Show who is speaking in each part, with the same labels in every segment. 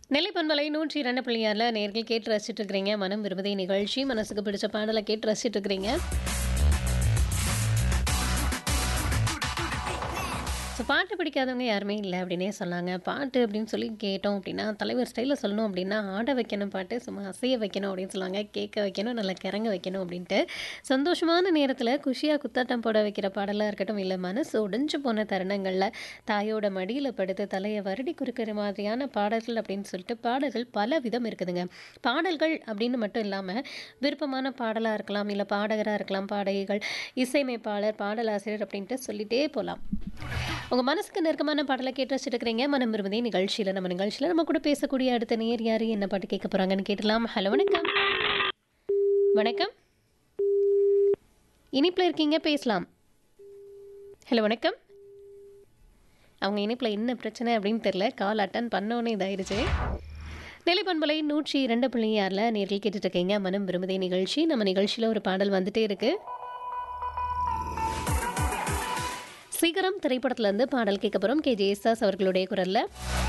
Speaker 1: நெல்லை பண்பலை 102.6 நேர்கள் கேட்டு ரசிச்சுட்டு இருக்கிறீங்க. மனம் விரும்புதே நிகழ்ச்சி. மனசுக்கு பிடிச்ச பாடலை கேட்டு ரசிச்சுட்டு இருக்கிறீங்க. ஸோ பாட்டு பிடிக்காதவங்க யாருமே இல்லை அப்படின்னே சொன்னாங்க. பாட்டு அப்படின்னு சொல்லி கேட்டோம் அப்படின்னா, தலைவர் ஸ்டைலில் சொல்லணும் அப்படின்னா, ஆட வைக்கணும் பாட்டு, சும்மா அசைய வைக்கணும் அப்படின்னு சொல்லுவாங்க. கேட்க வைக்கணும், நல்லா கிறங்க வைக்கணும் அப்படின்ட்டு. சந்தோஷமான நேரத்தில் குஷியாக குத்தாட்டம் போட வைக்கிற பாடலாக இருக்கட்டும், இல்லை மனசு உடைஞ்சு போன தருணங்களில் தாயோட மடியில் படுத்து தலையை வருடி குறுக்கிற மாதிரியான பாடல்கள் அப்படின்னு சொல்லிட்டு பாடல்கள் பல விதம் இருக்குதுங்க. பாடல்கள் அப்படின்னு மட்டும் இல்லாமல் விருப்பமான பாடலாக இருக்கலாம், இல்லை பாடகராக இருக்கலாம், பாடகிகள், இசையமைப்பாளர், பாடலாசிரியர் அப்படின்ட்டு சொல்லிட்டே போகலாம். உங்கள் மனசுக்கு நெருக்கமான பாடலை கேட்டு வச்சுட்டு இருக்கிறீங்க. மனம் விரும்புதே நிகழ்ச்சியில் நம்ம கூட பேசக்கூடிய அடுத்த நேர் யார், என்ன பாட்டு கேட்க போகிறாங்கன்னு கேட்டலாம். ஹலோ, வணக்கம். வணக்கம், இனிப்பில் இருக்கீங்க, பேசலாம். ஹலோ, வணக்கம். அவங்க இனிப்பில் என்ன பிரச்சனை அப்படின்னு தெரில, கால் அட்டன் பண்ணோன்னே இதாயிருச்சு. நெல்லை பண்பலை 102.6 நேரில் கேட்டுட்டு இருக்கீங்க. மனம் விரும்புதே நிகழ்ச்சி. நம்ம நிகழ்ச்சியில் ஒரு பாடல் வந்துட்டே இருக்கு. சிகரம் திரைப்படத்திலேருந்து பாடல் கேட்க போகிறோம். கே. ஜெயசுதாஸ் அவர்களுடைய குரலில்.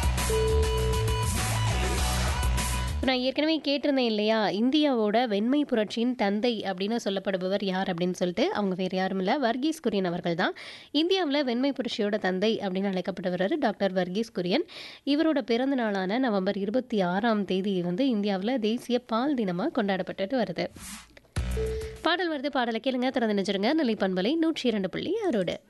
Speaker 1: நான் ஏற்கனவே கேட்டிருந்தேன் இல்லையா, இந்தியாவோட வெண்மை புரட்சியின் தந்தை அப்படின்னு சொல்லப்படுபவர் யார் அப்படின்னு சொல்லிட்டு, அவங்க வேறு யாரும் இல்லை, வர்கீஸ் குரியன் அவர்கள் தான். இந்தியாவில் வெண்மை புரட்சியோட தந்தை அப்படின்னு அழைக்கப்படுவர் டாக்டர் வர்கீஸ் குரியன். இவரோட பிறந்த நாளான நவம்பர் 26 வந்து இந்தியாவில் தேசிய பால் தினமாக கொண்டாடப்பட்டு வருது. பாடல் வருது, பாடலை கேளுங்க, திறந்து நினைச்சிருங்க. நெல்லை பண்பலை 102.6.